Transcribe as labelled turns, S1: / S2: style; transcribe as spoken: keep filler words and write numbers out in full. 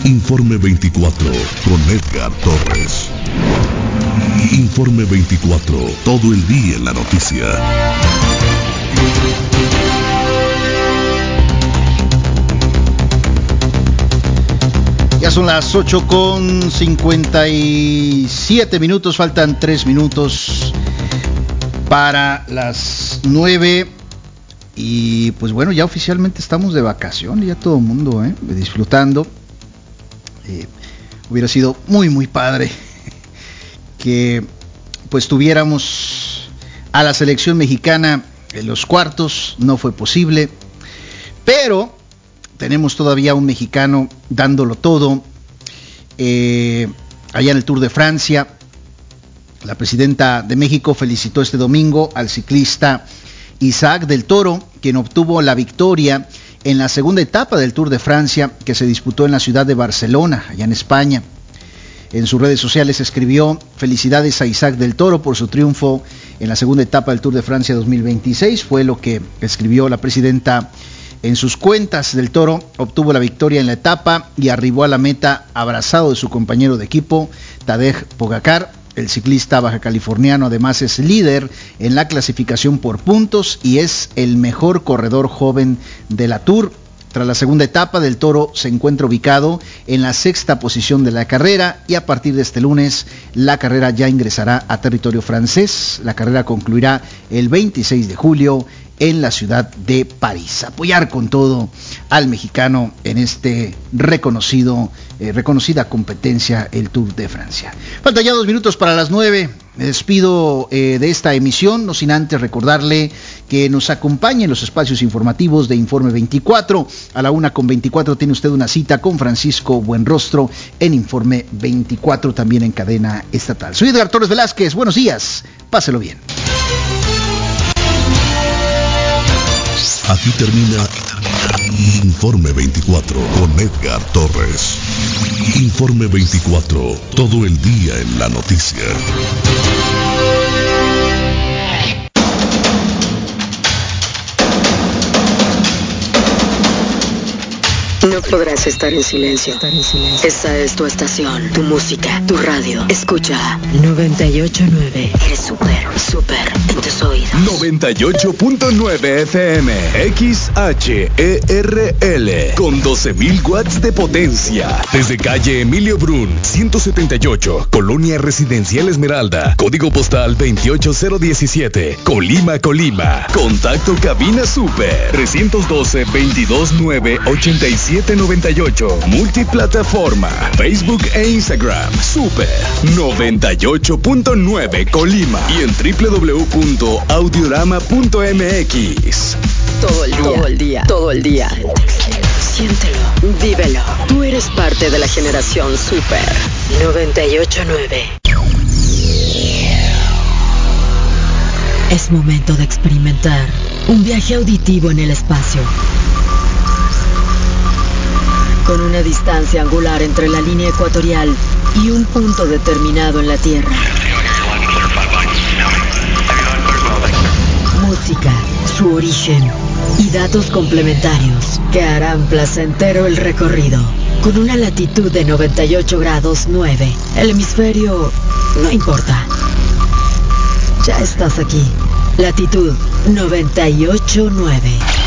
S1: Informe veinticuatro con Edgar Torres. Informe veinticuatro, todo el día en la noticia.
S2: Ya son las ocho con cincuenta y siete minutos, faltan tres minutos para las nueve. Y pues bueno, ya oficialmente estamos de vacaciones, ya todo el mundo ¿eh? disfrutando. Eh, hubiera sido muy muy padre que pues tuviéramos a la selección mexicana en los cuartos, no fue posible, pero tenemos todavía un mexicano dándolo todo eh, allá en el Tour de Francia. La presidenta de México felicitó este domingo al ciclista Isaac del Toro, quien obtuvo la victoria en la segunda etapa del Tour de Francia que se disputó en la ciudad de Barcelona, allá en España. En sus redes sociales escribió: felicidades a Isaac del Toro por su triunfo en la segunda etapa del Tour de Francia dos mil veintiséis. Fue lo que escribió la presidenta en sus cuentas. Del Toro obtuvo la victoria en la etapa y arribó a la meta abrazado de su compañero de equipo, Tadej Pogacar. El ciclista baja californiano además es líder en la clasificación por puntos y es el mejor corredor joven de la Tour. Tras la segunda etapa, Del Toro se encuentra ubicado en la sexta posición de la carrera y a partir de este lunes la carrera ya ingresará a territorio francés. La carrera concluirá el veintiséis de julio en la ciudad de París. Apoyar con todo al mexicano en este reconocido, eh, reconocida competencia, el Tour de Francia. Faltan ya dos minutos para las nueve. Me despido eh, de esta emisión, no sin antes recordarle que nos acompañe en los espacios informativos de Informe veinticuatro. A la una con veinticuatro tiene usted una cita con Francisco Buenrostro en Informe veinticuatro, también en cadena estatal. Soy Edgar Torres Velázquez, buenos días, páselo bien.
S1: Aquí termina, aquí termina Informe veinticuatro con Edgar Torres. Informe veinticuatro, todo el día en la noticia.
S3: No podrás estar en silencio. Esta es tu estación, tu música, tu radio. Escucha noventa y ocho punto nueve. Eres súper, súper en tus oídos.
S4: noventa y ocho punto nueve F M, X H E R L, con doce mil watts de potencia. Desde calle Emilio Brun, ciento setenta y ocho, Colonia Residencial Esmeralda, código postal veintiocho cero diecisiete, Colima, Colima. Contacto cabina super, trescientos doce, veintidós nueve, ochenta y siete noventa y ocho. Multiplataforma, Facebook e Instagram, Super noventa y ocho punto nueve Colima y en doble u doble u doble u punto audiorama punto m x.
S3: Todo el día, todo el día, todo el día. Siéntelo, vívelo. Tú eres parte de la generación Super noventa y ocho punto nueve. Es momento de experimentar un viaje auditivo en el espacio. Con una distancia angular entre la línea ecuatorial y un punto determinado en la Tierra. Música, su origen y datos complementarios que harán placentero el recorrido. Con una latitud de noventa y ocho grados nueve, el hemisferio no importa. Ya estás aquí. Latitud noventa y ocho punto nueve.